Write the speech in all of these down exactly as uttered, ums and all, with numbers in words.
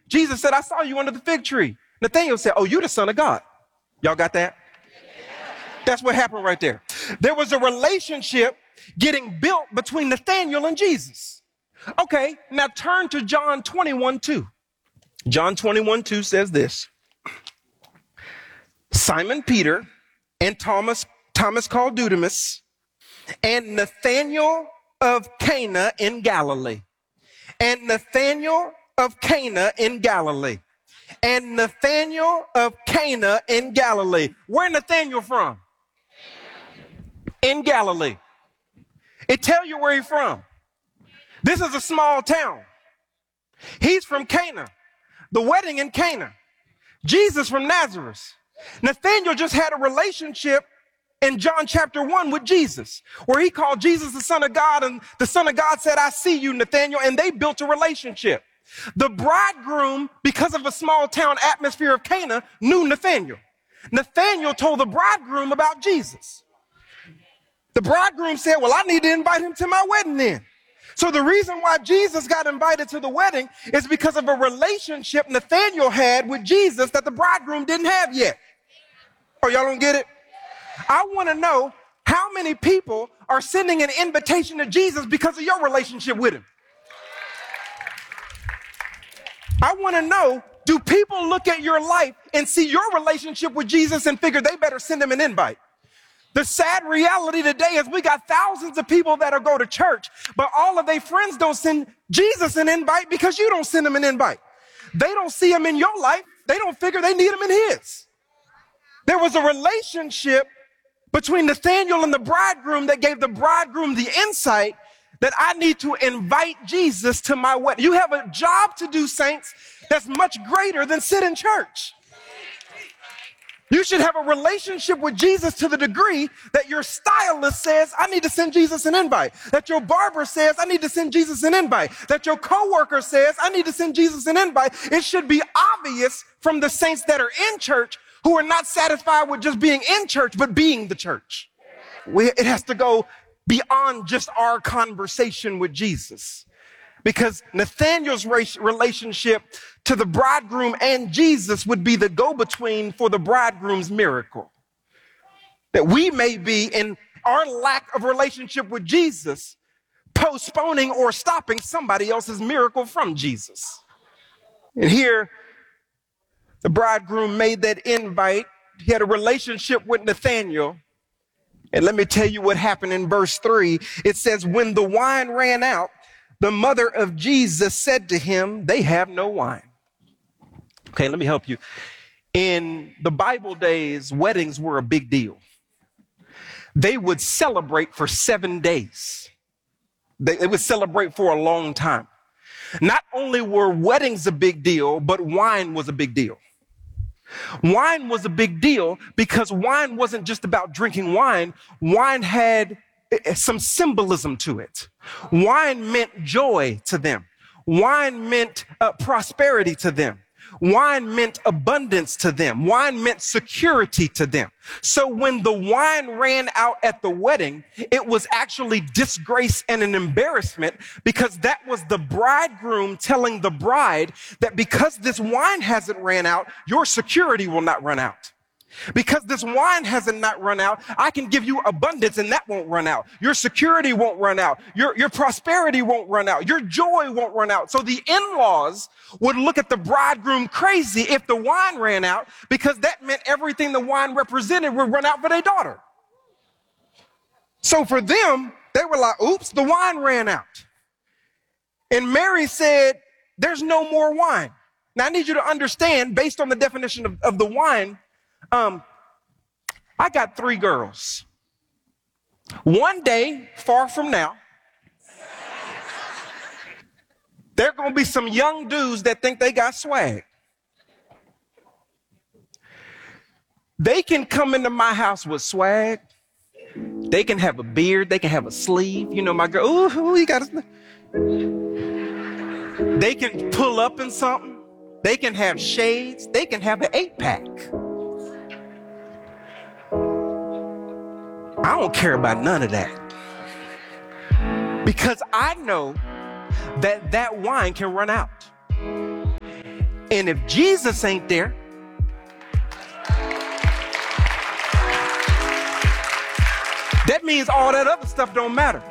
Jesus said, I saw you under the fig tree. Nathanael said, oh, you the Son of God. Y'all got that? That's what happened right there. There was a relationship getting built between Nathanael and Jesus. Okay, now turn to John twenty-one two. John twenty-one two says this. Simon Peter and Thomas, Thomas called Didymus, and Nathanael of Cana in Galilee. And Nathanael of Cana in Galilee. And Nathanael of Cana in Galilee. Where Nathanael from? In Galilee. It tell you where he's from. This is a small town. He's from Cana. The wedding in Cana. Jesus from Nazareth. Nathanael just had a relationship in John chapter one with Jesus, where he called Jesus the Son of God, and the Son of God said, I see you, Nathanael, and they built a relationship. The bridegroom, because of a small town atmosphere of Cana, knew Nathanael. Nathanael told the bridegroom about Jesus. The bridegroom said, well, I need to invite him to my wedding then. So the reason why Jesus got invited to the wedding is because of a relationship Nathanael had with Jesus that the bridegroom didn't have yet. Oh, y'all don't get it? I want to know how many people are sending an invitation to Jesus because of your relationship with him. I want to know, do people look at your life and see your relationship with Jesus and figure they better send him an invite? The sad reality today is we got thousands of people that go to church, but all of their friends don't send Jesus an invite because you don't send them an invite. They don't see him in your life. They don't figure they need him in his. There was a relationship between Nathanael and the bridegroom that gave the bridegroom the insight that I need to invite Jesus to my wedding. You have a job to do, saints, that's much greater than sit in church. You should have a relationship with Jesus to the degree that your stylist says, I need to send Jesus an invite. That your barber says, I need to send Jesus an invite. That your coworker says, I need to send Jesus an invite. It should be obvious from the saints that are in church who are not satisfied with just being in church, but being the church. We, it has to go beyond just our conversation with Jesus. Because Nathanael's relationship to the bridegroom and Jesus would be the go-between for the bridegroom's miracle. That we may be, in our lack of relationship with Jesus, postponing or stopping somebody else's miracle from Jesus. And here, the bridegroom made that invite. He had a relationship with Nathanael. And let me tell you what happened in verse three. It says, when the wine ran out, the mother of Jesus said to him, they have no wine. Okay, let me help you. In the Bible days, weddings were a big deal. They would celebrate for seven days. They, they would celebrate for a long time. Not only were weddings a big deal, but wine was a big deal. Wine was a big deal because wine wasn't just about drinking wine. Wine had some symbolism to it. Wine meant joy to them. Wine meant uh, prosperity to them. Wine meant abundance to them. Wine meant security to them. So when the wine ran out at the wedding, it was actually disgrace and an embarrassment, because that was the bridegroom telling the bride that because this wine hasn't ran out, your security will not run out. Because this wine hasn't not run out, I can give you abundance and that won't run out. Your security won't run out. Your, your prosperity won't run out. Your joy won't run out. So the in-laws would look at the bridegroom crazy if the wine ran out, because that meant everything the wine represented would run out for their daughter. So for them, they were like, oops, the wine ran out. And Mary said, there's no more wine. Now I need you to understand, based on the definition of, of the wine, Um, I got three girls. One day, far from now, there are going to be some young dudes that think they got swag. They can come into my house with swag. They can have a beard. They can have a sleeve. You know, my girl, ooh, ooh, he got a... They can pull up in something. They can have shades. They can have an eight-pack. I don't care about none of that, because I know that that wine can run out. And if Jesus ain't there, that means all that other stuff don't matter.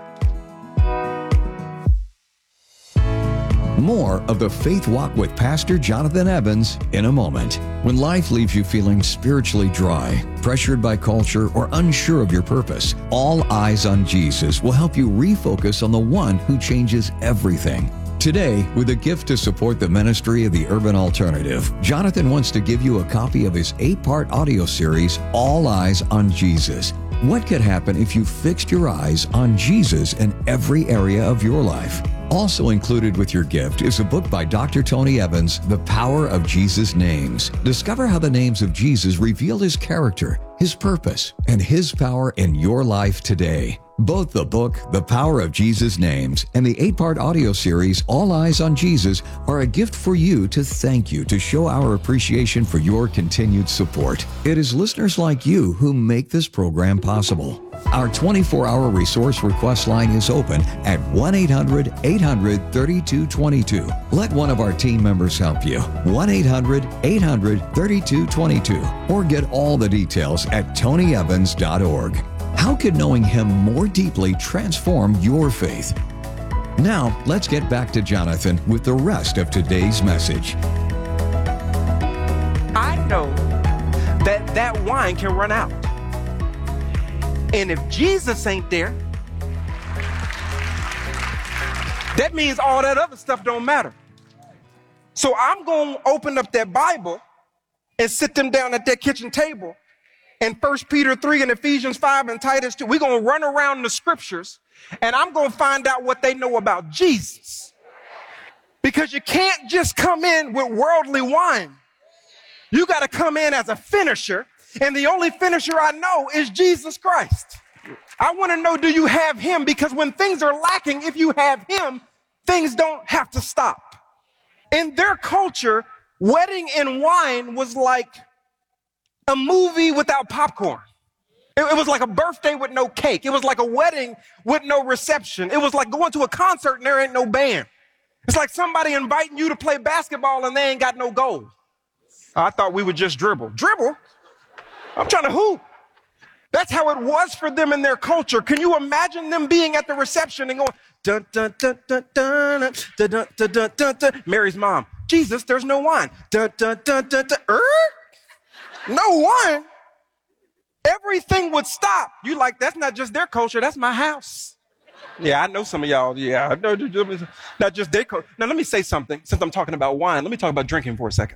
More of the Faith Walk with Pastor Jonathan Evans in a moment. When life leaves you feeling spiritually dry, pressured by culture, or unsure of your purpose, All Eyes on Jesus will help you refocus on the one who changes everything. Today, with a gift to support the ministry of the Urban Alternative, Jonathan wants to give you a copy of his eight-part audio series, All Eyes on Jesus. What could happen if you fixed your eyes on Jesus in every area of your life? Also included with your gift is a book by Doctor Tony Evans, The Power of Jesus' Names. Discover how the names of Jesus reveal his character, his purpose, and his power in your life today. Both the book, The Power of Jesus' Names, and the eight-part audio series, All Eyes on Jesus, are a gift for you to thank you to show our appreciation for your continued support. It is listeners like you who make this program possible. Our twenty-four hour resource request line is open at one eight hundred eight hundred thirty-two twenty-two. Let one of our team members help you. one eight hundred eight hundred thirty-two twenty-two. Or get all the details at tony evans dot org. How could knowing him more deeply transform your faith? Now, let's get back to Jonathan with the rest of today's message. I know that that wine can run out. And if Jesus ain't there, that means all that other stuff don't matter. So I'm going to open up that Bible and sit them down at that kitchen table. And First Peter three and Ephesians five and Titus two, we're going to run around the scriptures and I'm going to find out what they know about Jesus. Because you can't just come in with worldly wine. You got to come in as a finisher. And the only finisher I know is Jesus Christ. I want to know, do you have him? Because when things are lacking, if you have him, things don't have to stop. In their culture, wedding and wine was like a movie without popcorn. It, it was like a birthday with no cake. It was like a wedding with no reception. It was like going to a concert and there ain't no band. It's like somebody inviting you to play basketball and they ain't got no goal. I thought we would just dribble. Dribble? I'm trying to hoop. That's how it was for them in their culture. Can you imagine them being at the reception and going, dun, dun, dun, dun, dun, dun, dun, dun, dun, dun, dun, dun. Mary's mom, Jesus, there's no wine. Dun, dun, dun, dun, dun. Er? No wine? Everything would stop. You like, that's not just their culture, that's my house. Yeah, I know some of y'all. Yeah, I know. Not just their culture. Now, let me say something. Since I'm talking about wine, let me talk about drinking for a second.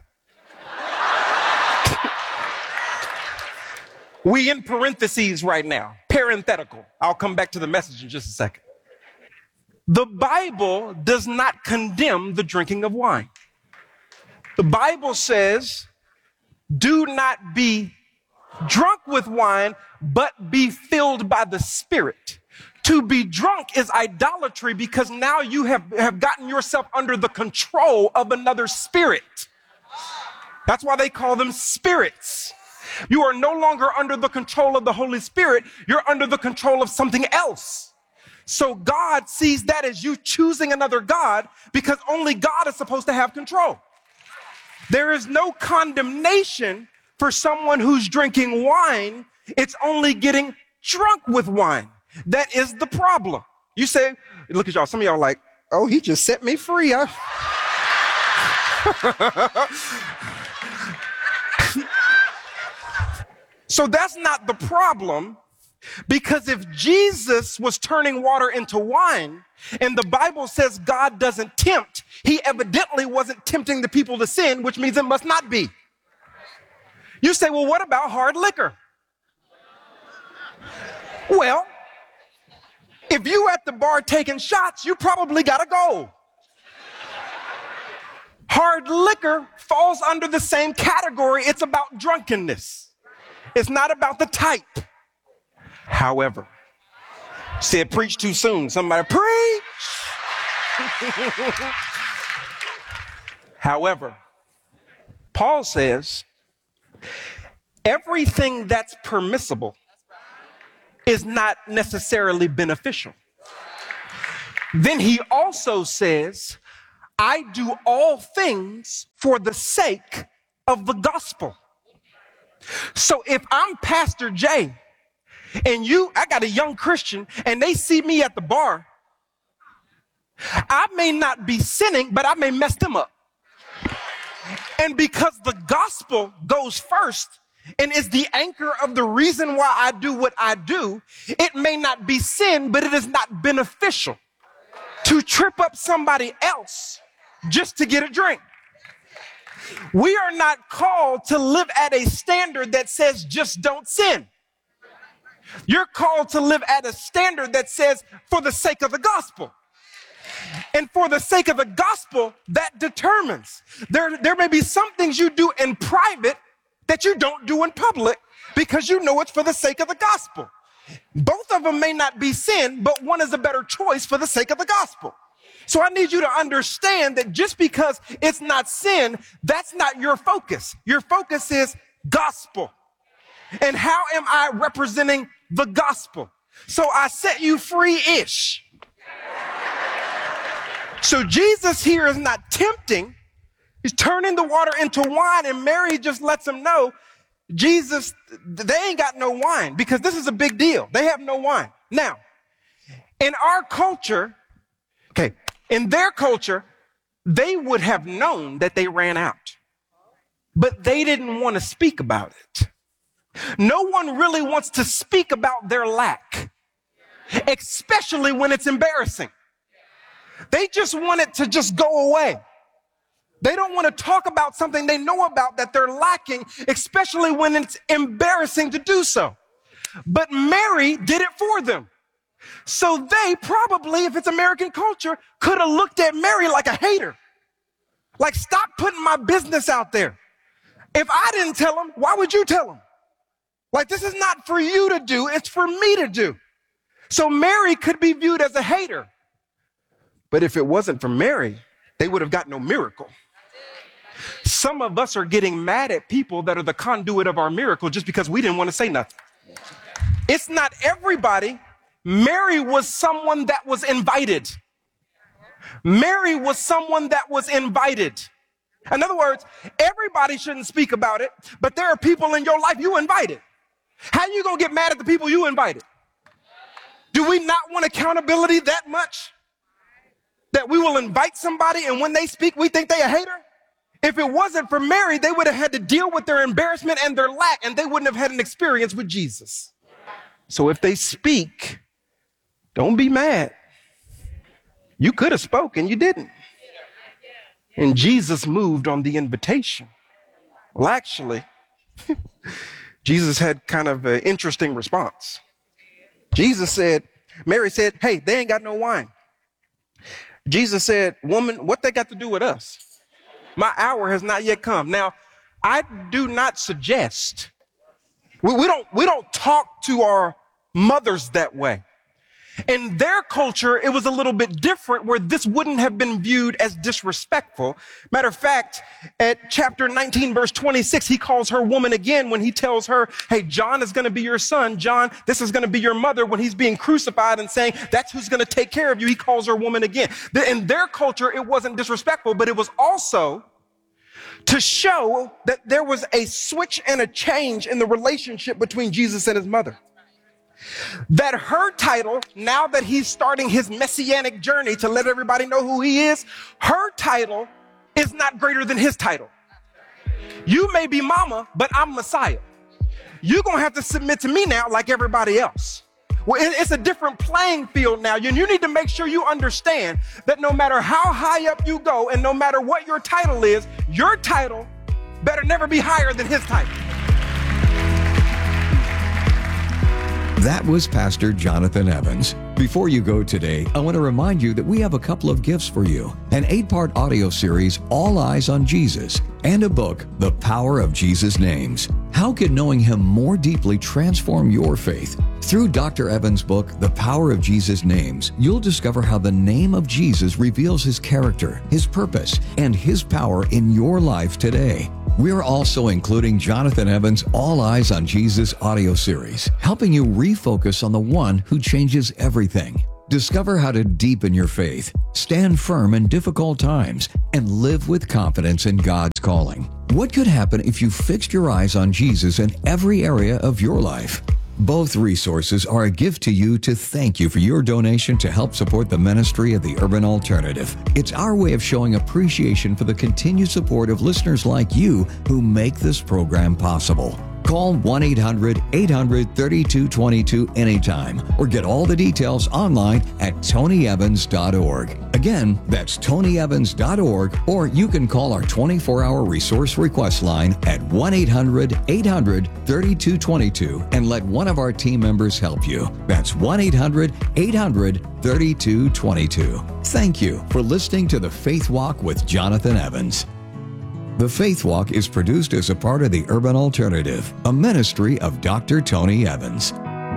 We in parentheses right now, parenthetical. I'll come back to the message in just a second. The Bible does not condemn the drinking of wine. The Bible says, do not be drunk with wine, but be filled by the Spirit. To be drunk is idolatry because now you have, have gotten yourself under the control of another spirit. That's why they call them spirits. You are no longer under the control of the Holy Spirit. You're under the control of something else. So God sees that as you choosing another God because only God is supposed to have control. There is no condemnation for someone who's drinking wine. It's only getting drunk with wine. That is the problem. You say, look at y'all. Some of y'all are like, oh, he just set me free. I... So that's not the problem, because if Jesus was turning water into wine and the Bible says God doesn't tempt, he evidently wasn't tempting the people to sin, which means it must not be. You say, well, what about hard liquor? Well, if you at the bar taking shots, you probably got to go. Hard liquor falls under the same category. It's about drunkenness. It's not about the type. However, said preach too soon. Somebody preach. However, Paul says everything that's permissible is not necessarily beneficial. Then he also says, I do all things for the sake of the gospel. So if I'm Pastor Jay and you, I got a young Christian and they see me at the bar, I may not be sinning, but I may mess them up. And because the gospel goes first and is the anchor of the reason why I do what I do, it may not be sin, but it is not beneficial to trip up somebody else just to get a drink. We are not called to live at a standard that says just don't sin. You're called to live at a standard that says for the sake of the gospel. And for the sake of the gospel, that determines. There, there may be some things you do in private that you don't do in public because you know it's for the sake of the gospel. Both of them may not be sin, but one is a better choice for the sake of the gospel. So I need you to understand that just because it's not sin, that's not your focus. Your focus is gospel. And how am I representing the gospel? So I set you free-ish. So Jesus here is not tempting. He's turning the water into wine, and Mary just lets him know, Jesus, they ain't got no wine, because this is a big deal. They have no wine. Now, in our culture, okay, in their culture, they would have known that they ran out, but they didn't want to speak about it. No one really wants to speak about their lack, especially when it's embarrassing. They just want it to just go away. They don't want to talk about something they know about that they're lacking, especially when it's embarrassing to do so. But Mary did it for them. So they probably, if it's American culture, could have looked at Mary like a hater. Like, stop putting my business out there. If I didn't tell them, why would you tell them? Like, this is not for you to do, it's for me to do. So Mary could be viewed as a hater. But if it wasn't for Mary, they would have got no miracle. Some of us are getting mad at people that are the conduit of our miracle just because we didn't want to say nothing. It's not everybody. Mary was someone that was invited. Mary was someone that was invited. In other words, everybody shouldn't speak about it, but there are people in your life you invited. How are you going to get mad at the people you invited? Do we not want accountability that much? That we will invite somebody and when they speak, we think they a hater? If it wasn't for Mary, they would have had to deal with their embarrassment and their lack, and they wouldn't have had an experience with Jesus. So if they speak, don't be mad. You could have spoken, you didn't. And Jesus moved on the invitation. Well, actually, Jesus had kind of an interesting response. Jesus said, Mary said, hey, they ain't got no wine. Jesus said, woman, what they got to do with us? My hour has not yet come. Now, I do not suggest, we, we don't, we don't talk to our mothers that way. In their culture, it was a little bit different where this wouldn't have been viewed as disrespectful. Matter of fact, at chapter nineteen, verse twenty-six, he calls her woman again when he tells her, hey, John is going to be your son. John, this is going to be your mother when he's being crucified and saying, that's who's going to take care of you. He calls her woman again. In their culture, it wasn't disrespectful, but it was also to show that there was a switch and a change in the relationship between Jesus and his mother. That her title, now that he's starting his messianic journey to let everybody know who he is, her title is not greater than his title. You may be mama, but I'm Messiah. You're going to have to submit to me now like everybody else. Well, it's a different playing field now. And you need to make sure you understand that no matter how high up you go and no matter what your title is, your title better never be higher than his title. That was Pastor Jonathan Evans. Before you go today, I want to remind you that we have a couple of gifts for you. An eight-part audio series, All Eyes on Jesus, and a book, The Power of Jesus' Names. How can knowing him more deeply transform your faith? Through Doctor Evans' book, The Power of Jesus' Names, you'll discover how the name of Jesus reveals his character, his purpose, and his power in your life today. We're also including Jonathan Evans' All Eyes on Jesus audio series, helping you refocus on the one who changes everything. Discover how to deepen your faith, stand firm in difficult times, and live with confidence in God's calling. What could happen if you fixed your eyes on Jesus in every area of your life? Both resources are a gift to you to thank you for your donation to help support the ministry of the Urban Alternative. It's our way of showing appreciation for the continued support of listeners like you who make this program possible. Call one eight hundred eight hundred thirty-two twenty-two anytime or get all the details online at tony evans dot org. Again, that's tony evans dot org, or you can call our twenty-four hour resource request line at one eight hundred eight hundred thirty-two twenty-two and let one of our team members help you. That's one eight hundred eight hundred thirty-two twenty-two. Thank you for listening to the Faith Walk with Jonathan Evans. The Faith Walk is produced as a part of the Urban Alternative, a ministry of Doctor Tony Evans.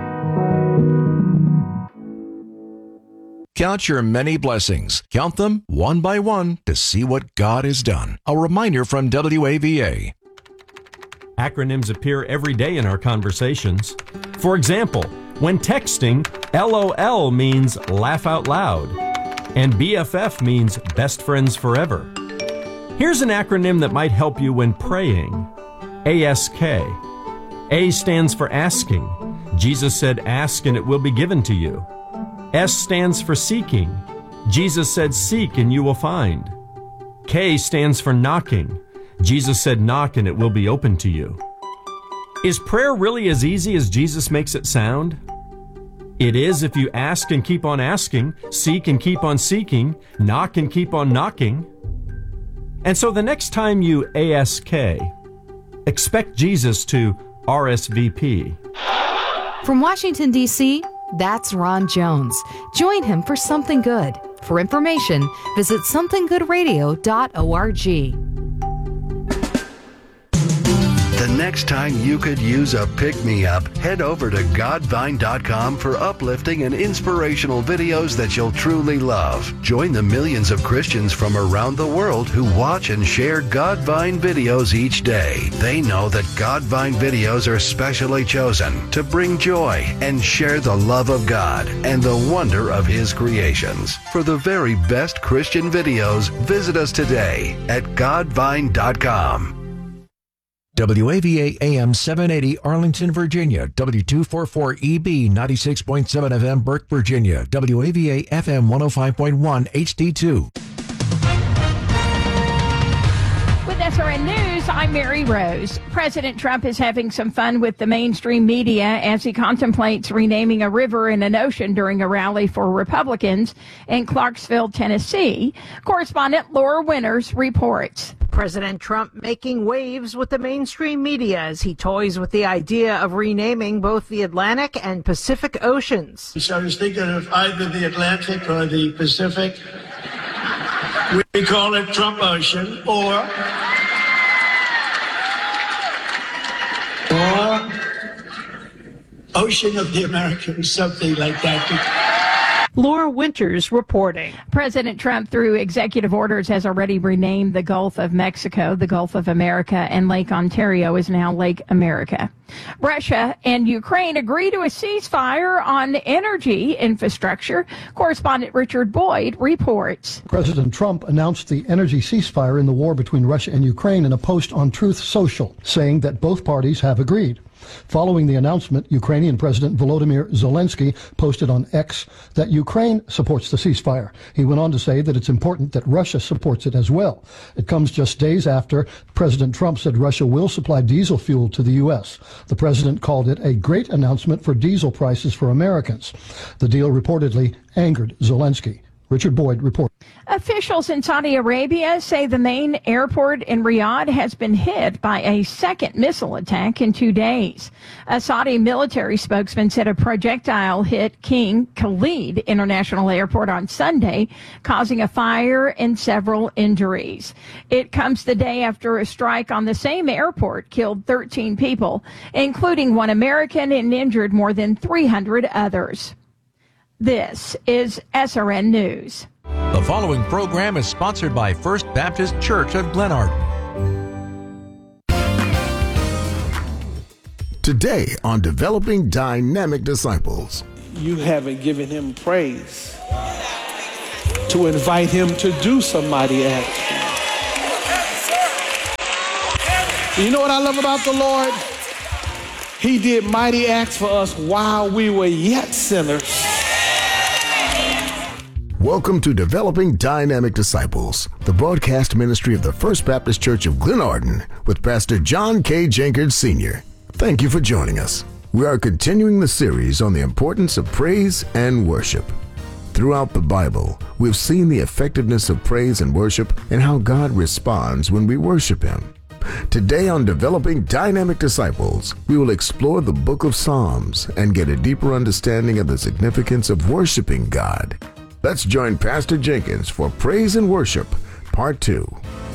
Count your many blessings. Count them one by one to see what God has done. A reminder from W A V A. Acronyms appear every day in our conversations. For example, when texting, L O L means laugh out loud, and B F F means best friends forever. Here's an acronym that might help you when praying. A S K. A stands for asking. Jesus said, ask and it will be given to you. S stands for seeking. Jesus said, seek and you will find. K stands for knocking. Jesus said, knock and it will be open to you. Is prayer really as easy as Jesus makes it sound? It is if you ask and keep on asking, seek and keep on seeking, knock and keep on knocking. And so the next time you A S K, expect Jesus to R S V P. From Washington, D C, that's Ron Jones. Join him for Something Good. For information, visit something good radio dot org. The next time you could use a pick-me-up, head over to god vine dot com for uplifting and inspirational videos that you'll truly love. Join the millions of Christians from around the world who watch and share Godvine videos each day. They know that Godvine videos are specially chosen to bring joy and share the love of God and the wonder of His creations. For the very best Christian videos, visit us today at god vine dot com. W A V A A M seven eighty Arlington, Virginia. W two forty-four E B ninety-six point seven F M Burke, Virginia. W A V A F M one oh five point one H D two. With S R N News, I'm Mary Rose. President Trump is having some fun with the mainstream media as he contemplates renaming a river and an ocean during a rally for Republicans in Clarksville, Tennessee. Correspondent Laura Winters reports. President Trump making waves with the mainstream media as he toys with the idea of renaming both the Atlantic and Pacific Oceans. So I was thinking of either the Atlantic or the Pacific. We call it Trump Ocean, or, or Ocean of the Americans, something like that. Laura Winters reporting. President Trump, through executive orders, has already renamed the Gulf of Mexico, the Gulf of America, and Lake Ontario is now Lake America. Russia and Ukraine agree to a ceasefire on energy infrastructure. Correspondent Richard Boyd reports. President Trump announced the energy ceasefire in the war between Russia and Ukraine in a post on Truth Social, saying that both parties have agreed. Following the announcement, Ukrainian President Volodymyr Zelensky posted on X that Ukraine supports the ceasefire. He went on to say that it's important that Russia supports it as well. It comes just days after President Trump said Russia will supply diesel fuel to the U S. The president called it a great announcement for diesel prices for Americans. The deal reportedly angered Zelensky. Richard Boyd reports. Officials in Saudi Arabia say the main airport in Riyadh has been hit by a second missile attack in two days. A Saudi military spokesman said a projectile hit King Khalid International Airport on Sunday, causing a fire and several injuries. It comes the day after a strike on the same airport killed thirteen people, including one American, and injured more than three hundred others. This is S R N News. The following program is sponsored by First Baptist Church of Glenarden. Today on Developing Dynamic Disciples. you haven't given him praise to invite him to do some mighty acts. You know what I love about the Lord? He did mighty acts for us while we were yet sinners. Welcome to Developing Dynamic Disciples, the broadcast ministry of the First Baptist Church of Glenarden with Pastor John K. Jenkins Senior Thank you for joining us. We are continuing the series on the importance of praise and worship. Throughout the Bible, we've seen the effectiveness of praise and worship and how God responds when we worship Him. Today on Developing Dynamic Disciples, we will explore the book of Psalms and get a deeper understanding of the significance of worshiping God. Let's join Pastor Jenkins for Praise and Worship, Part two.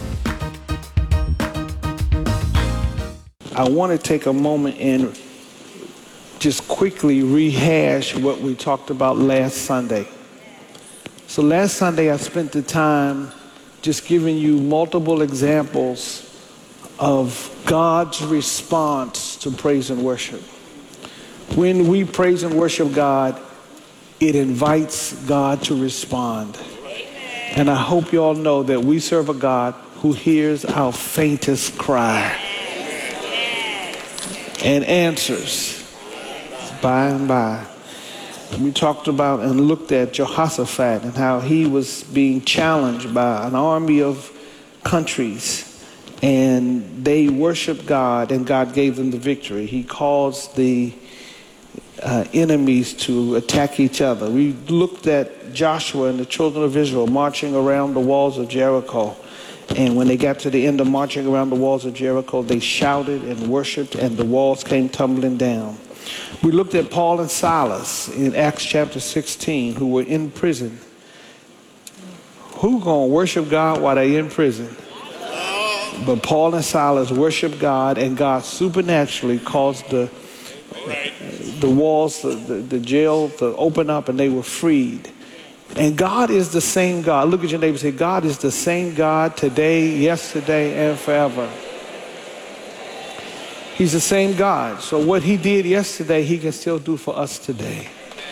I want to take a moment and just quickly rehash what we talked about last Sunday. So last Sunday I spent the time just giving you multiple examples of God's response to praise and worship. When we praise and worship God, it invites God to respond. And I hope you all know that we serve a God who hears our faintest cry and answers by and by. We talked about and looked at Jehoshaphat and how he was being challenged by an army of countries, and they worshiped God and God gave them the victory. He caused the Uh, enemies to attack each other. We looked at Joshua and the children of Israel marching around the walls of Jericho. And when they got to the end of marching around the walls of Jericho, they shouted and worshiped and the walls came tumbling down. We looked at Paul and Silas in Acts chapter sixteen, who were in prison. Who gonna worship God while they're in prison? But Paul and Silas worshiped God, and God supernaturally caused the the walls, the, the, the jail to open up, and they were freed. And God is the same God. Look at your neighbor and say, God is the same God today, yesterday, and forever. He's the same God. So what he did yesterday, he can still do for us today.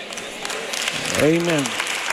Amen.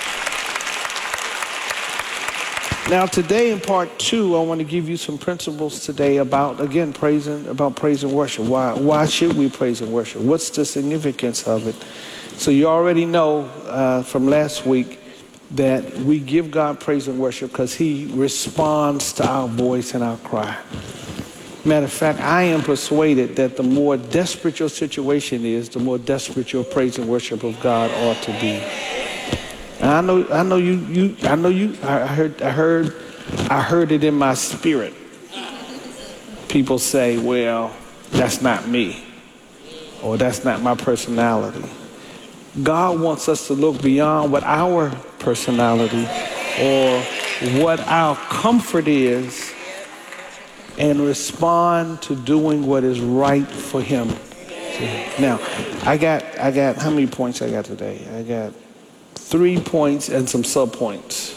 Now today in part two, I want to give you some principles today about, again, praising, about praise and worship. Why, why should we praise and worship? What's the significance of it? So you already know uh, from last week that we give God praise and worship because he responds to our voice and our cry. Matter of fact, I am persuaded that the more desperate your situation is, the more desperate your praise and worship of God ought to be. And I know, I know you, you, I know you, I heard, I heard, I heard it in my spirit. People say, well, that's not me, or that's not my personality. God wants us to look beyond what our personality or what our comfort is and respond to doing what is right for him. Now, I got, I got, how many points I got today? I got three points and some sub-points.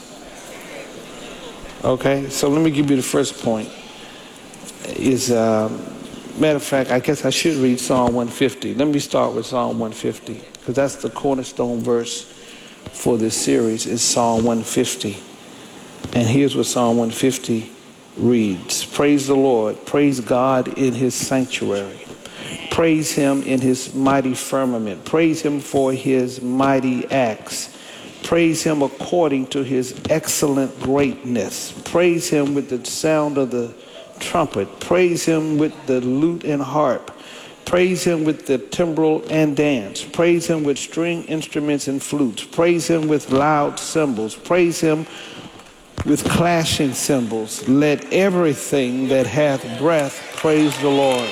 Okay, so let me give you the first point. Is, uh, matter of fact, I guess I should read Psalm one fifty. Let me start with Psalm one fifty, because that's the cornerstone verse for this series, is Psalm one fifty. And here's what Psalm one fifty reads. Praise the Lord. Praise God in his sanctuary. Praise him in his mighty firmament. Praise him for his mighty acts. Praise him according to his excellent greatness. Praise him with the sound of the trumpet. Praise him with the lute and harp. Praise him with the timbrel and dance. Praise him with string instruments and flutes. Praise him with loud cymbals. Praise him with clashing cymbals. Let everything that hath breath praise the Lord.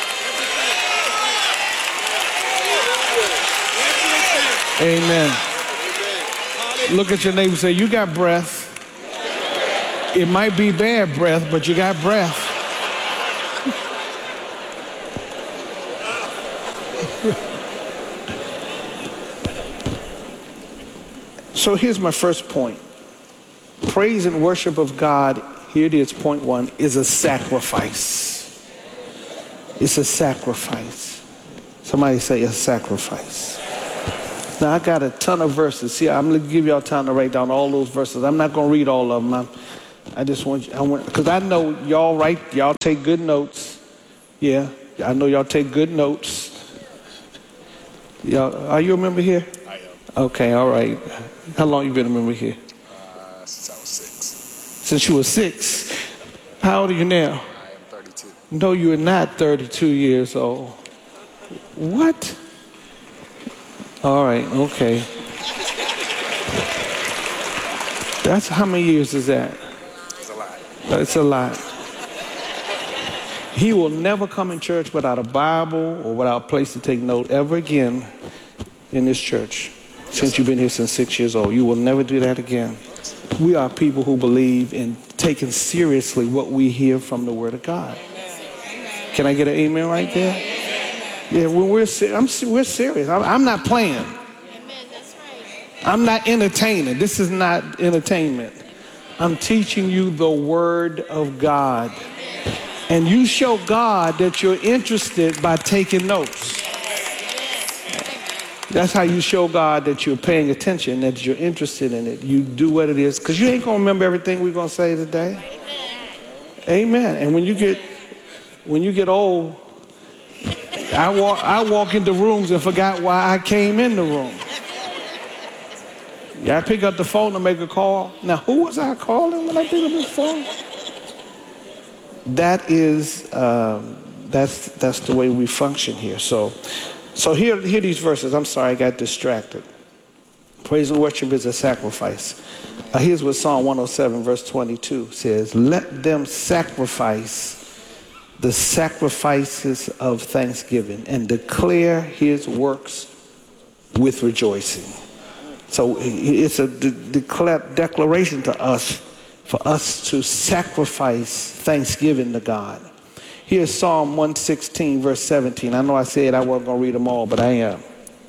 Amen. Look at your neighbor and say, you got breath. It might be bad breath, but you got breath. So here's my first point. Praise and worship of God, here it is, point one, is a sacrifice. It's a sacrifice. Somebody say a sacrifice. Now, I got a ton of verses. See, I'm going to give y'all time to write down all those verses. I'm not going to read all of them. I'm, I just want you, I want, because I know y'all write, y'all take good notes. Yeah, I know y'all take good notes. Y'all, are you a member here? I am. Okay, all right. How long you been a member here? Uh, since I was six. Since you were six. How old are you now? I am thirty-two. No, you are not thirty-two years old. What? All right, okay. That's how many years is that? It's a lot. It's a lot. He will never come in church without a Bible or without a place to take note ever again in this church. Since you've been here since six years old, you will never do that again. We are people who believe in taking seriously what we hear from the Word of God. Can I get an amen right there? Yeah, when we're I'm, we're serious. I'm, I'm not playing. I'm not entertaining. This is not entertainment. I'm teaching you the Word of God. And you show God that you're interested by taking notes. That's how you show God that you're paying attention, that you're interested in it. You do what it is, because you ain't going to remember everything we're going to say today. Amen. And when you get, when you get old, I walk, I walk into rooms and forgot why I came in the room. Yeah, I pick up the phone to make a call. Now, who was I calling when I picked up the phone? That is, um, that's that's the way we function here. So, so here, here these verses. I'm sorry, I got distracted. Praise and worship is a sacrifice. Uh, here's what Psalm one oh seven, verse twenty-two says: "Let them sacrifice the sacrifices of thanksgiving and declare His works with rejoicing." So it's a de- decla- declaration to us, for us to sacrifice thanksgiving to God. Here's Psalm one sixteen, verse seventeen. I know I said I wasn't going to read them all, but I am.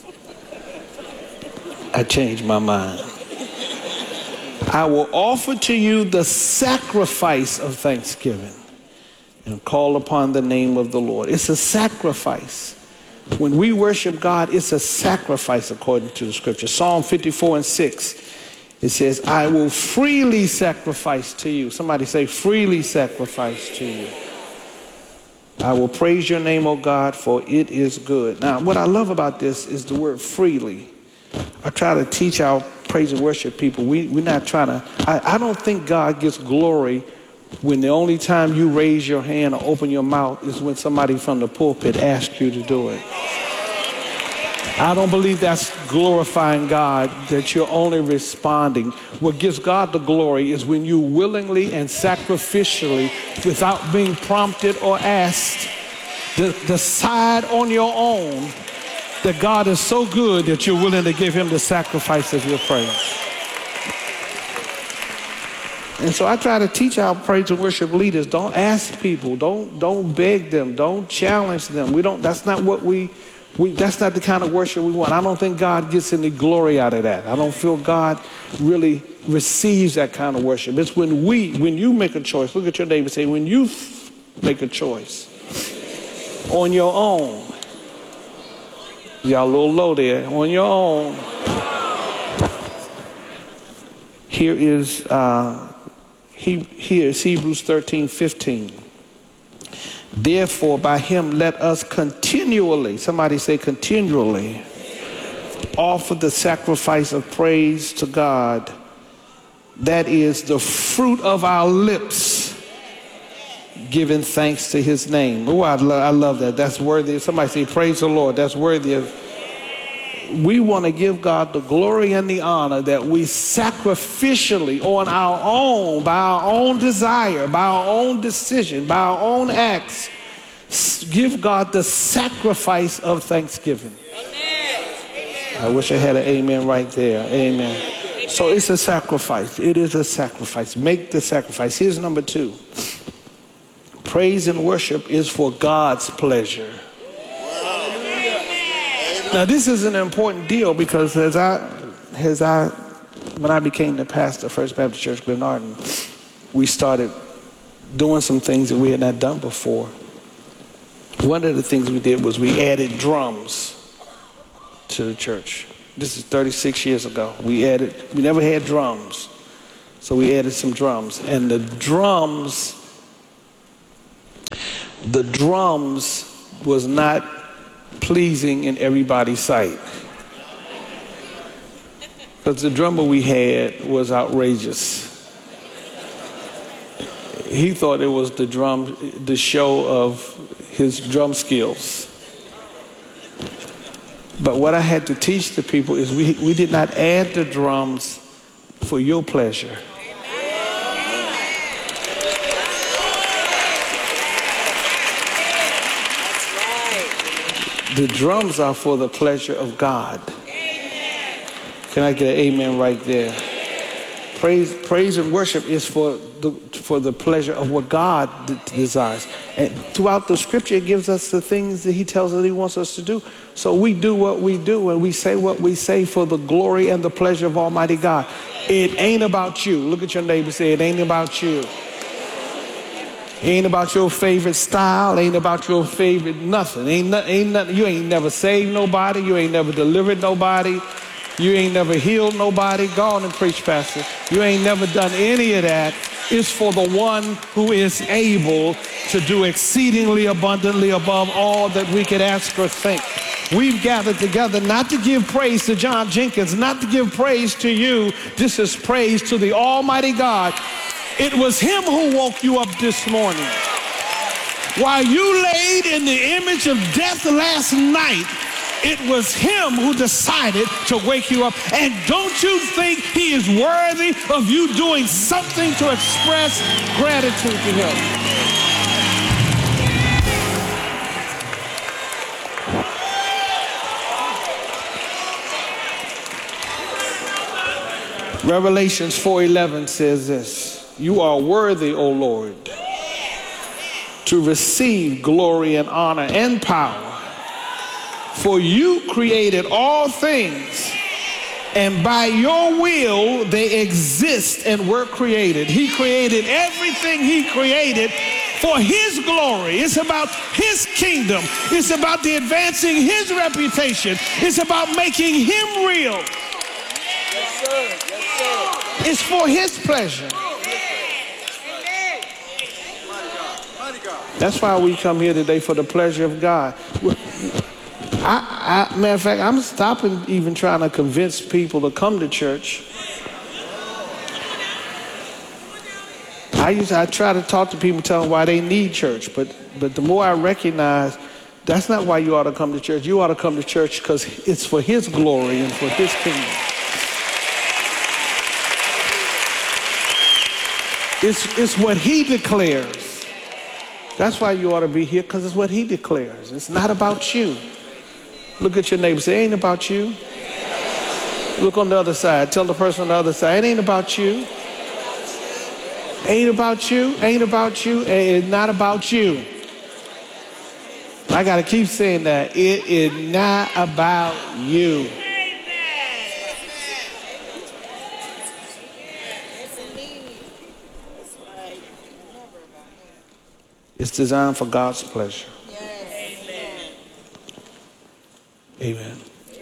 I changed my mind. "I will offer to you the sacrifice of thanksgiving and call upon the name of the Lord." It's a sacrifice. When we worship God, it's a sacrifice according to the scripture. Psalm fifty-four and six. It says, "I will freely sacrifice to you." Somebody say, freely sacrifice to you. "I will praise your name, O God, for it is good." Now, what I love about this is the word freely. I try to teach our praise and worship people. We, we're not trying to, I, I don't think God gets glory when the only time you raise your hand or open your mouth is when somebody from the pulpit asks you to do it. I don't believe that's glorifying God, that you're only responding. What gives God the glory is when you willingly and sacrificially, without being prompted or asked, de- decide on your own that God is so good that you're willing to give Him the sacrifice of your praise. And so I try to teach our praise and worship leaders, don't ask people, don't don't beg them, don't challenge them. We don't, that's not what we, we that's not the kind of worship we want. I don't think God gets any glory out of that. I don't feel God really receives that kind of worship. It's when we, when you make a choice, look at your neighbor and say, when you make a choice on your own, y'all a little low there, on your own. Here is, uh, He, here is Hebrews thirteen fifteen. "Therefore, by Him let us continually," somebody say continually, "offer the sacrifice of praise to God, that is the fruit of our lips, giving thanks to His name." Oh, I, lo- I love that. That's worthy. Somebody say, praise the Lord. That's worthy of. We want to give God the glory and the honor that we sacrificially, on our own, by our own desire, by our own decision, by our own acts, give God the sacrifice of thanksgiving. Amen. I wish I had an amen right there. Amen. So it's a sacrifice. It is a sacrifice. Make the sacrifice. Here's number two. Praise and worship is for God's pleasure. Now, this is an important deal because as I, as I, when I became the pastor of First Baptist Church, Glenarden, we started doing some things that we had not done before. One of the things we did was we added drums to the church. This is thirty-six years ago. We added, we never had drums. So we added some drums. And the drums, the drums was not pleasing in everybody's sight. Because the drummer we had was outrageous. He thought it was the drum, the show of his drum skills. But what I had to teach the people is we, we did not add the drums for your pleasure. The drums are for the pleasure of God. Can I get an amen right there? Praise, praise and worship is for the, for the pleasure of what God desires. And throughout the scripture, it gives us the things that he tells us he wants us to do. So we do what we do and we say what we say for the glory and the pleasure of Almighty God. It ain't about you. Look at your neighbor and say, it ain't about you. It ain't about your favorite style. It ain't about your favorite nothing. Ain't, no, ain't nothing. You ain't never saved nobody. You ain't never delivered nobody. You ain't never healed nobody. Go on and preach, Pastor. You ain't never done any of that. It's for the one who is able to do exceedingly abundantly above all that we could ask or think. We've gathered together not to give praise to John Jenkins, not to give praise to you. This is praise to the Almighty God. It was him who woke you up this morning. While you laid in the image of death last night, it was him who decided to wake you up. And don't you think he is worthy of you doing something to express gratitude to him? Revelations four eleven says this: you are worthy, O Lord, to receive glory and honor and power. For you created all things, and by your will they exist and were created. He created everything he created for his glory. It's about his kingdom. It's about the advancing his reputation. It's about making him real. Yes, sir. Yes, sir. It's for his pleasure. That's why we come here today, for the pleasure of God. I, I, matter of fact, I'm stopping even trying to convince people to come to church. I used to, I try to talk to people, tell them why they need church, but but the more I recognize that's not why you ought to come to church. You ought to come to church because it's for his glory and for his kingdom. It's it's what he declares. That's why you ought to be here, because it's what he declares. It's not about you. Look at your neighbor. Say, it ain't about you. Look on the other side. Tell the person on the other side, it ain't about you. Ain't about you. Ain't about you. It's not about you. I got to keep saying that. It is not about you. It's designed for God's pleasure. Amen.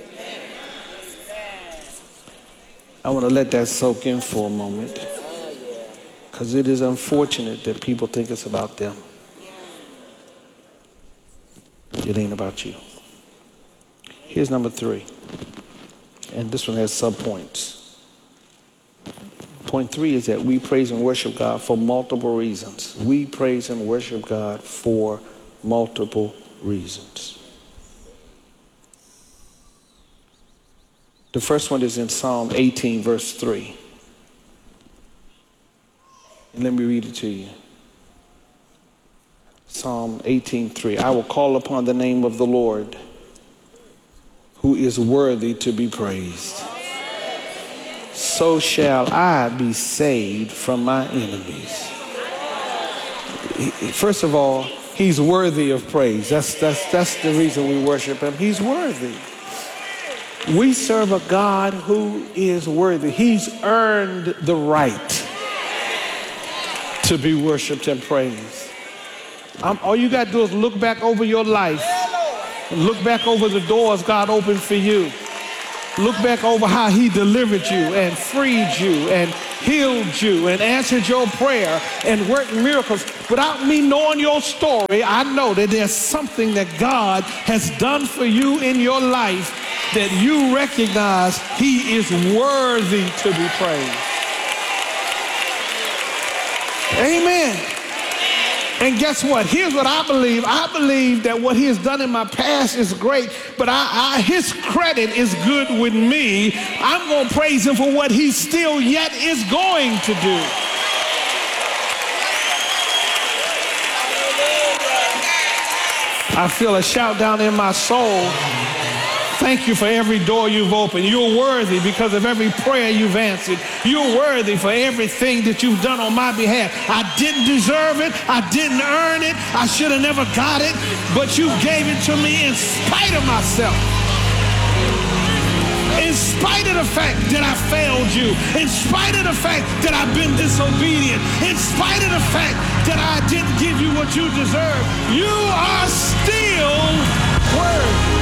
I want to let that soak in for a moment, because it is unfortunate that people think it's about them. It ain't about you. Here's number three, and this one has subpoints. Point three is that we praise and worship God for multiple reasons. We praise and worship God for multiple reasons. The first one is in Psalm eighteen, verse three. And let me read it to you. Psalm eighteen, three. I will call upon the name of the Lord, who is worthy to be praised. So shall I be saved from my enemies. First of all, he's worthy of praise. That's, that's, that's the reason we worship him. He's worthy. We serve a God who is worthy. He's earned the right to be worshiped and praised. Um, all you got to do is look back over your life. And look back over the doors God opened for you. Look back over how he delivered you and freed you and healed you and answered your prayer and worked miracles. Without me knowing your story, I know that there's something that God has done for you in your life that you recognize he is worthy to be praised. Amen. And guess what? Here's what I believe. I believe that what he has done in my past is great, but I, I, his credit is good with me. I'm going to praise him for what he still yet is going to do. I feel a shout down in my soul. Thank you for every door you've opened. You're worthy because of every prayer you've answered. You're worthy for everything that you've done on my behalf. I didn't deserve it. I didn't earn it. I should have never got it. But you gave it to me in spite of myself. In spite of the fact that I failed you. In spite of the fact that I've been disobedient. In spite of the fact that I didn't give you what you deserve. You are still worthy.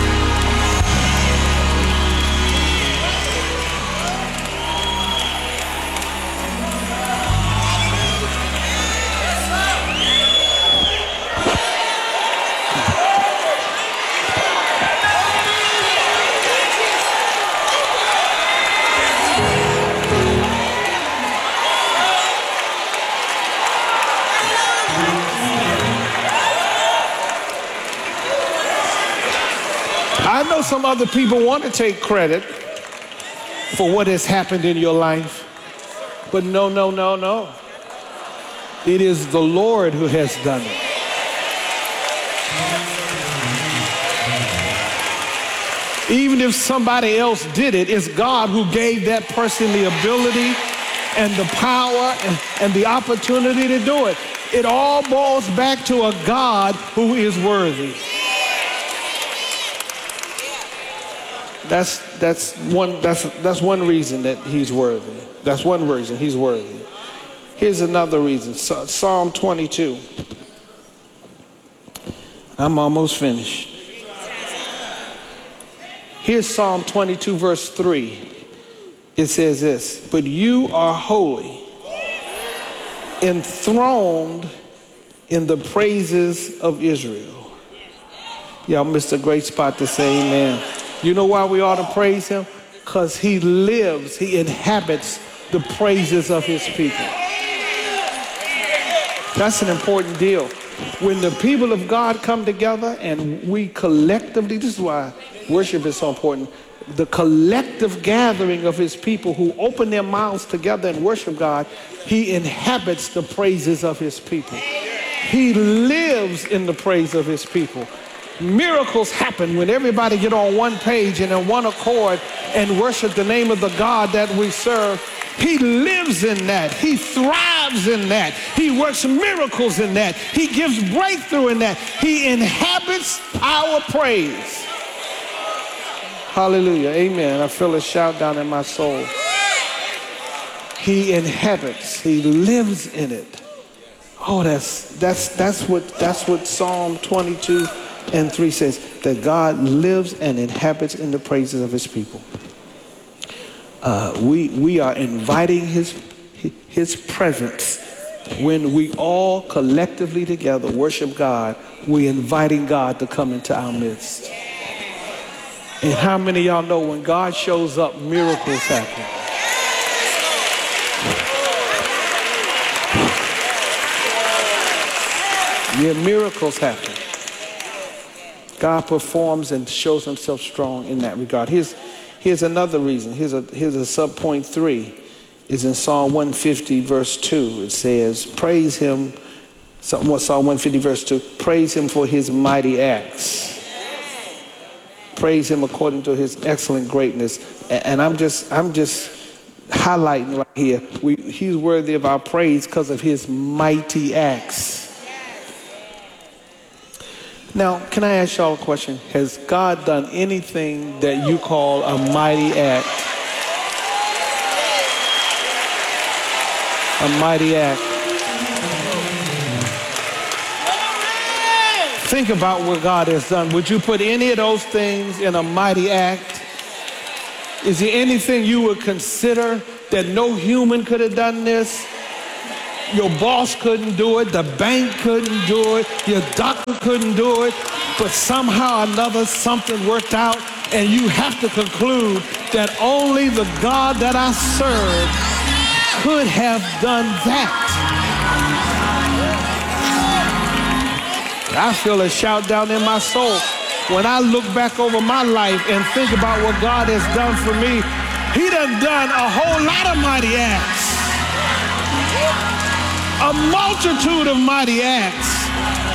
I know some other people want to take credit for what has happened in your life, but no, no, no, no. It is the Lord who has done it. Even if somebody else did it, it's God who gave that person the ability and the power and, and the opportunity to do it. It all boils back to a God who is worthy. That's that's one that's that's one reason that he's worthy. That's one reason he's worthy. Here's another reason. Psalm twenty-two. I'm almost finished. Here's Psalm twenty-two, verse three. It says this: "But you are holy, enthroned in the praises of Israel." Y'all missed a great spot to say amen. You know why we ought to praise him? Because he lives, he inhabits the praises of his people. That's an important deal. When the people of God come together and we collectively, this is why worship is so important, the collective gathering of his people who open their mouths together and worship God, he inhabits the praises of his people. He lives in the praise of his people. Miracles happen when everybody get on one page and in one accord and worship the name of the God that we serve. He lives in that. He thrives in that. He works miracles in that. He gives breakthrough in that. He inhabits our praise. Hallelujah. Amen. I feel a shout down in my soul. He inhabits. He lives in it. Oh, that's that's that's what that's what Psalm twenty-two and three says, that God lives and inhabits in the praises of his people. Uh, we we are inviting his his presence when we all collectively together worship God. We're inviting God to come into our midst. And how many of y'all know when God shows up, miracles happen? Yeah, miracles happen. God performs and shows himself strong in that regard. Here's, here's another reason. Here's a, here's a sub point three. Is in Psalm one fifty verse two. It says, praise him, Psalm one fifty verse two, praise him for his mighty acts. Praise him according to his excellent greatness. And, and I'm just, I'm just highlighting right here. We, he's worthy of our praise because of his mighty acts. Now, can I ask y'all a question? Has God done anything that you call a mighty act? A mighty act. Think about what God has done. Would you put any of those things in a mighty act? Is there anything you would consider that no human could have done this? Your boss couldn't do it, the bank couldn't do it, your doctor couldn't do it, but somehow or another something worked out, and you have to conclude that only the God that I serve could have done that. I feel a shout down in my soul. When I look back over my life and think about what God has done for me, he done done a whole lot of mighty acts. A multitude of mighty acts.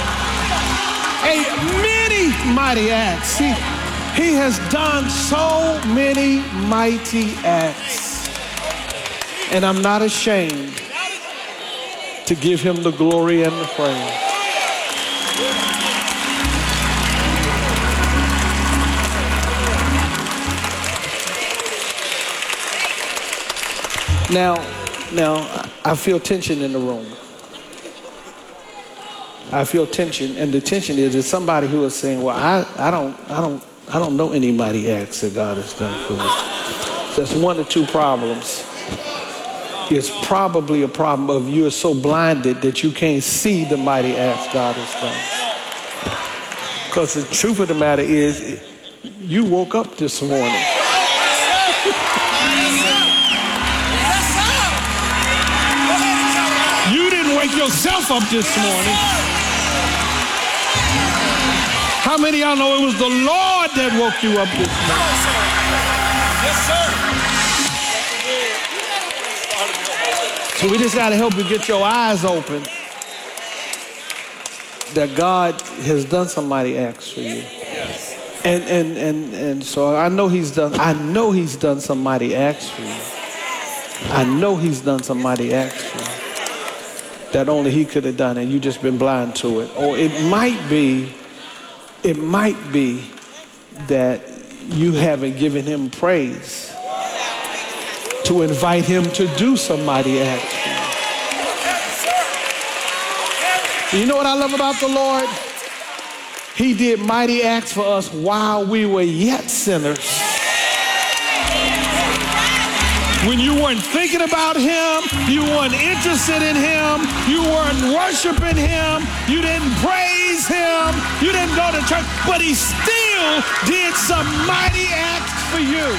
A many mighty acts. He, he has done so many mighty acts. And I'm not ashamed to give him the glory and the praise. Now, now, I feel tension in the room. I feel tension, and the tension is, is somebody who is saying, well, I, I don't, I don't, I don't know any mighty acts that God has done for me. So that's one of two problems. It's probably a problem of you are so blinded that you can't see the mighty acts God has done. Because the truth of the matter is, you woke up this morning. You didn't wake yourself up this morning. How many of y'all know it was the Lord that woke you up this morning? Yes, sir. So we just got to help you get your eyes open that God has done some mighty acts for you. And, and, and, and so I know he's done, I know he's done some mighty acts for you. I know he's done some mighty acts for you that only he could have done, and you just been blind to it. Or it might be, it might be that you haven't given him praise to invite him to do some mighty acts for you. You know what I love about the Lord? He did mighty acts for us while we were yet sinners. When you weren't thinking about him, you weren't interested in him, you weren't worshiping him, you didn't praise him, you didn't go to church, but he still did some mighty acts for you.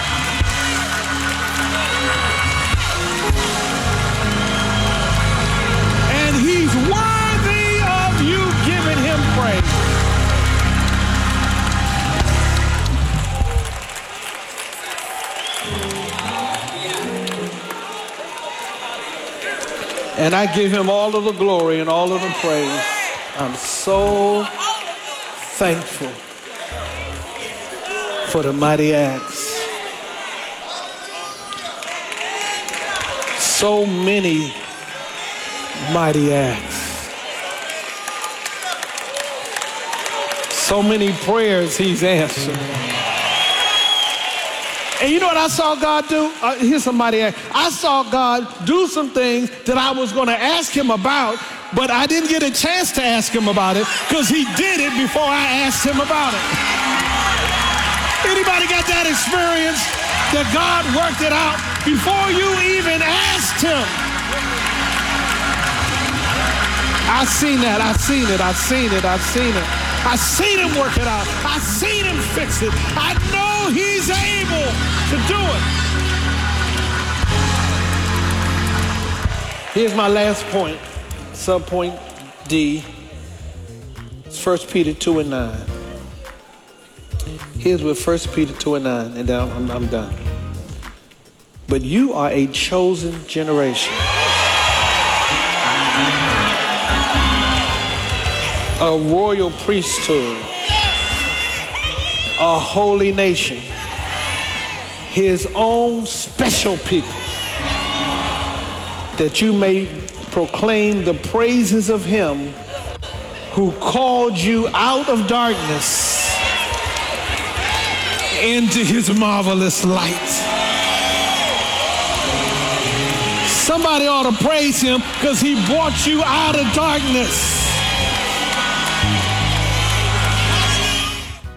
And he's worthy of you giving him praise. And I give him all of the glory and all of the praise. I'm so thankful for the mighty acts. So many mighty acts. So many prayers he's answered. And you know what I saw God do? Uh, here's somebody. I saw God do some things that I was going to ask him about, but I didn't get a chance to ask him about it because he did it before I asked him about it. Anybody got that experience that God worked it out before you even asked him? I seen that. I seen it. I seen it. I seen it. I seen him work it out. I seen him fix it. I know he's able to do it. Here's my last point, subpoint D. It's First Peter two and nine. Here's what First Peter two and nine, and then I'm, I'm done. But you are a chosen generation, a royal priesthood, a holy nation, his own special people, that you may proclaim the praises of him who called you out of darkness into his marvelous light. Somebody ought to praise him because he brought you out of darkness.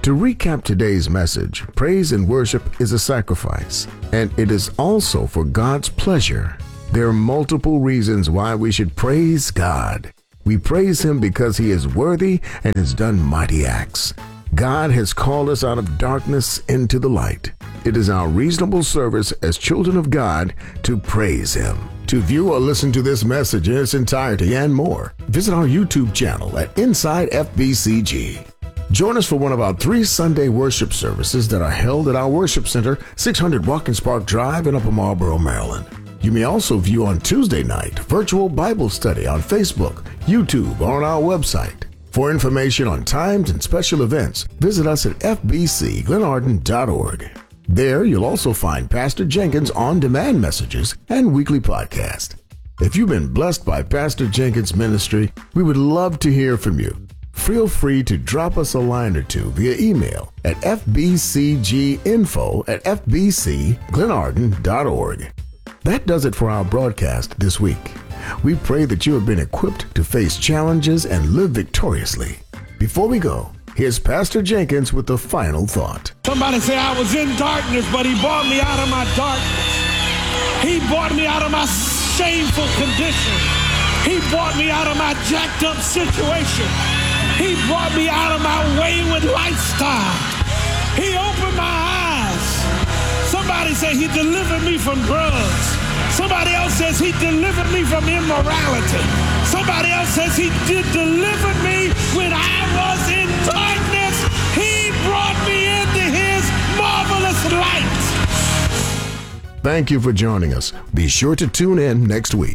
To recap today's message, praise and worship is a sacrifice, and it is also for God's pleasure. There are multiple reasons why we should praise God. We praise Him because He is worthy and has done mighty acts. God has called us out of darkness into the light. It is our reasonable service as children of God to praise Him. To view or listen to this message in its entirety and more, visit our YouTube channel at Inside F B C G. Join us for one of our three Sunday worship services that are held at our worship center, six hundred Watkins Park Drive in Upper Marlboro, Maryland. You may also view on Tuesday night virtual Bible study on Facebook, YouTube, or on our website. For information on times and special events, visit us at f b c glenarden dot org. There, you'll also find Pastor Jenkins' on-demand messages and weekly podcast. If you've been blessed by Pastor Jenkins' ministry, we would love to hear from you. Feel free to drop us a line or two via email at f b c g info at f b c glenarden dot org. That does it for our broadcast this week. We pray that you have been equipped to face challenges and live victoriously. Before we go, here's Pastor Jenkins with the final thought. Somebody say, I was in darkness, but He brought me out of my darkness. He brought me out of my shameful condition. He brought me out of my jacked up situation. He brought me out of my wayward lifestyle. He opened my eyes. Somebody say He delivered me from drugs. Somebody else says He delivered me from immorality. Somebody else says He did deliver me when I was in darkness. He brought me into His marvelous light. Thank you for joining us. Be sure to tune in next week.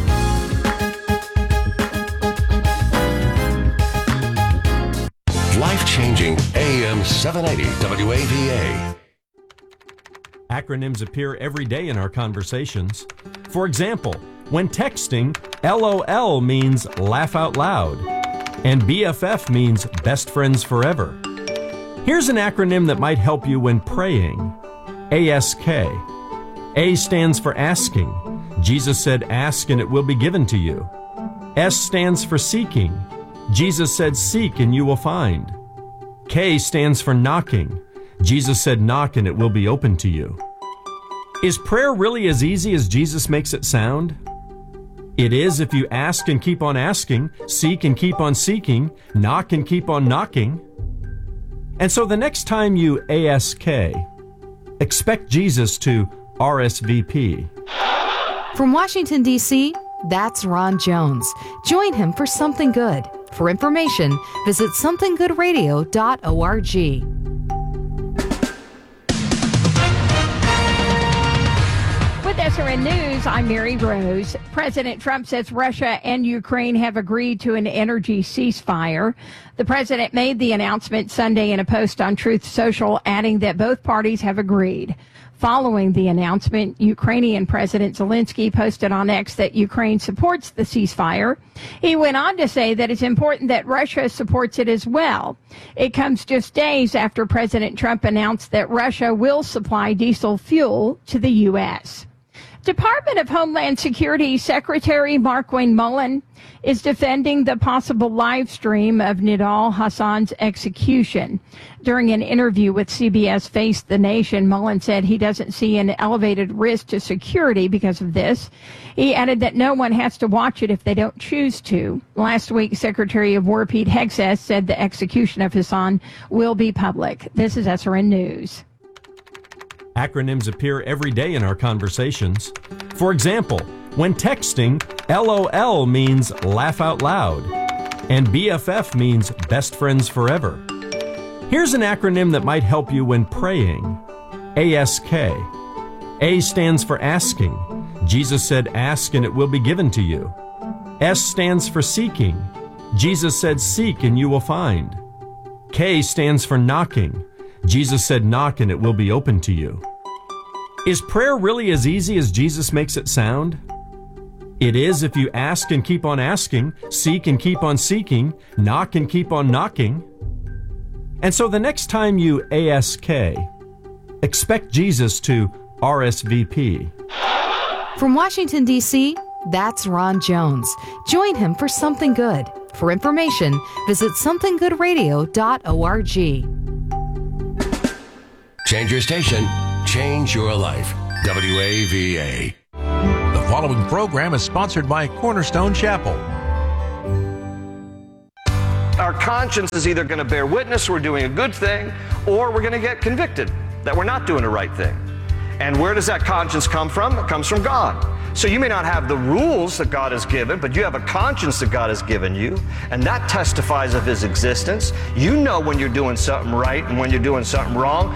Life-changing A M seven eighty W A V A. Acronyms appear every day in our conversations. For example, when texting, LOL means laugh out loud, and B F F means best friends forever. Here's an acronym that might help you when praying. A S K. A stands for asking. Jesus said, ask and it will be given to you. S stands for seeking. Jesus said, seek and you will find. K stands for knocking. Jesus said, knock and it will be open to you. Is prayer really as easy as Jesus makes it sound? It is if you ask and keep on asking, seek and keep on seeking, knock and keep on knocking. And so the next time you A S K, expect Jesus to R S V P. From Washington, D C, that's Ron Jones. Join him for Something Good. For information, visit something good radio dot org. With S R N News, I'm Mary Rose. President Trump says Russia and Ukraine have agreed to an energy ceasefire. The president made the announcement Sunday in a post on Truth Social, adding that both parties have agreed. Following the announcement, Ukrainian President Zelensky posted on X that Ukraine supports the ceasefire. He went on to say that it's important that Russia supports it as well. It comes just days after President Trump announced that Russia will supply diesel fuel to the U S. Department of Homeland Security Secretary Markwayne Mullin is defending the possible live stream of Nidal Hassan's execution. During an interview with C B S Face the Nation, Mullin said he doesn't see an elevated risk to security because of this. He added that no one has to watch it if they don't choose to. Last week, Secretary of War Pete Hegseth said the execution of Hassan will be public. This is S R N News. Acronyms appear every day in our conversations. For example, when texting, LOL means laugh out loud, and B F F means best friends forever. Here's an acronym that might help you when praying. A S K. A stands for asking. Jesus said, ask and it will be given to you. S stands for seeking. Jesus said, seek and you will find. K stands for knocking. Jesus said, knock and it will be open to you. Is prayer really as easy as Jesus makes it sound? It is if you ask and keep on asking, seek and keep on seeking, knock and keep on knocking. And so the next time you A S K, expect Jesus to R S V P. From Washington, D C, that's Ron Jones. Join him for Something Good. For information, visit something good radio dot org. Change your station, change your life. W A V A. The following program is sponsored by Cornerstone Chapel. Our conscience is either going to bear witness we're doing a good thing, or we're going to get convicted that we're not doing the right thing. And where does that conscience come from? It comes from God. So you may not have the rules that God has given, but you have a conscience that God has given you, and that testifies of His existence. You know when you're doing something right and when you're doing something wrong.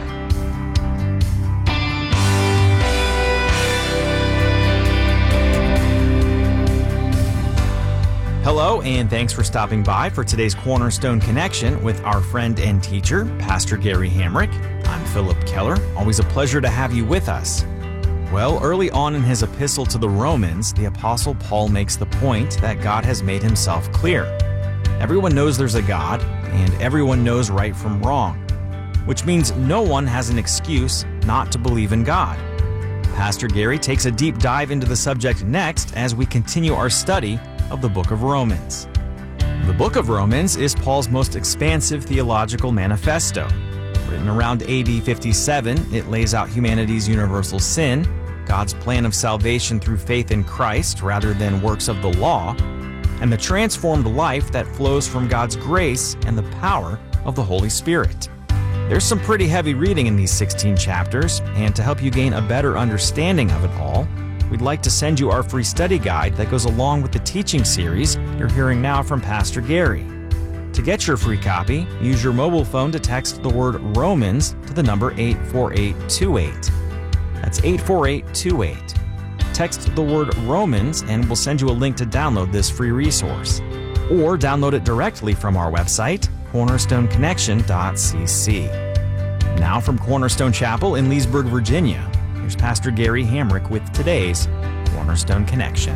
Hello, and thanks for stopping by for today's Cornerstone Connection with our friend and teacher, Pastor Gary Hamrick. I'm Philip Keller. Always a pleasure to have you with us. Well, early on in his epistle to the Romans, the Apostle Paul makes the point that God has made Himself clear. Everyone knows there's a God, and everyone knows right from wrong, which means no one has an excuse not to believe in God. Pastor Gary takes a deep dive into the subject next as we continue our study of the book of Romans. The book of Romans is Paul's most expansive theological manifesto. Written around A D fifty-seven, it lays out humanity's universal sin, God's plan of salvation through faith in Christ rather than works of the law, and the transformed life that flows from God's grace and the power of the Holy Spirit. There's some pretty heavy reading in these sixteen chapters, and to help you gain a better understanding of it all, we'd like to send you our free study guide that goes along with the teaching series you're hearing now from Pastor Gary. To get your free copy, use your mobile phone to text the word Romans to the number eight four eight two eight. That's eight four eight two eight. Text the word Romans and we'll send you a link to download this free resource. Or download it directly from our website, cornerstone connection dot c c. Now from Cornerstone Chapel in Leesburg, Virginia, here's Pastor Gary Hamrick with today's Cornerstone Connection.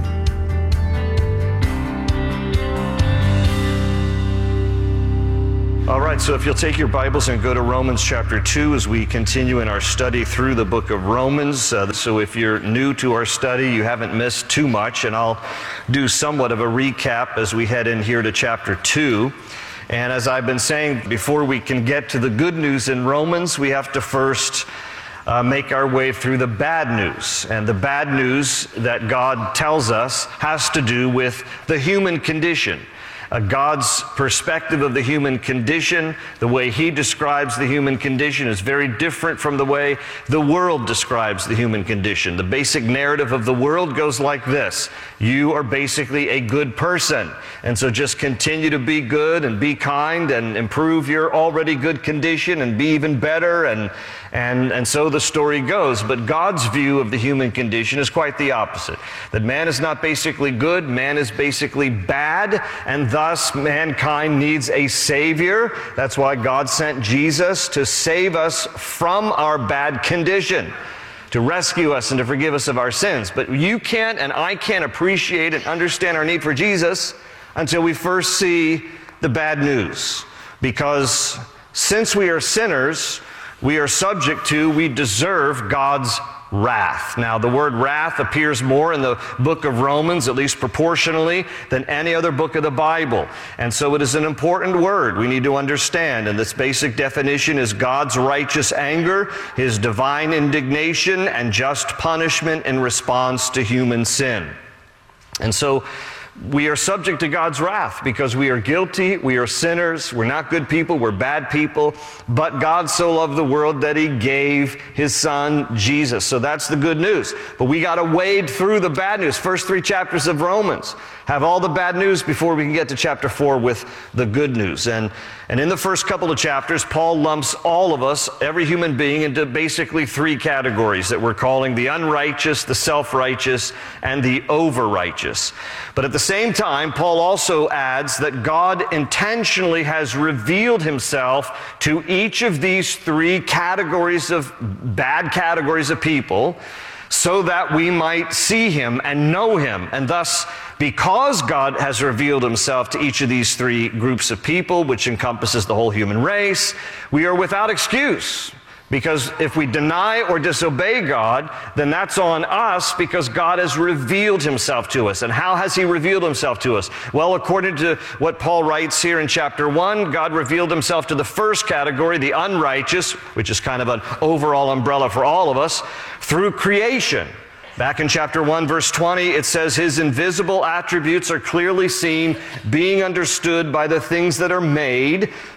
All right, so if you'll take your Bibles and go to Romans chapter two as we continue in our study through the book of Romans. Uh, so if you're new to our study, you haven't missed too much, and I'll do somewhat of a recap as we head in here to chapter two. And as I've been saying, before we can get to the good news in Romans, we have to first uh, make our way through the bad news. And the bad news that God tells us has to do with the human condition. Uh, God's perspective of the human condition, the way He describes the human condition, is very different from the way the world describes the human condition. The basic narrative of the world goes like this: you are basically a good person, and so just continue to be good and be kind and improve your already good condition and be even better, and and and so the story goes. But God's view of the human condition is quite the opposite. That man is not basically good, man is basically bad, and thus mankind needs a Savior. That's why God sent Jesus to save us from our bad condition, to rescue us and to forgive us of our sins. But you can't and I can't appreciate and understand our need for Jesus until we first see the bad news. Because since we are sinners, we are subject to, we deserve God's wrath. Now, the word wrath appears more in the book of Romans, at least proportionally, than any other book of the Bible. And so it is an important word we need to understand. And this basic definition is God's righteous anger, His divine indignation, and just punishment in response to human sin. And so we are subject to God's wrath because we are guilty, we are sinners, we're not good people, we're bad people, but God so loved the world that He gave His Son, Jesus. So that's the good news. But we got to wade through the bad news. First three chapters of Romans have all the bad news before we can get to chapter four with the good news. And, and in the first couple of chapters, Paul lumps all of us, every human being, into basically three categories that we're calling the unrighteous, the self-righteous, and the over-righteous. But at the same time, Paul also adds that God intentionally has revealed Himself to each of these three categories of bad categories of people so that we might see Him and know Him. And thus, because God has revealed Himself to each of these three groups of people, which encompasses the whole human race, we are without excuse Because if we deny or disobey God, then that's on us because God has revealed himself to us. And how has he revealed himself to us? Well, according to what Paul writes here in chapter one, God revealed himself to the first category, the unrighteous, which is kind of an overall umbrella for all of us, through creation. Back in chapter one, verse twenty, it says, his invisible attributes are clearly seen, being understood by the things that are made,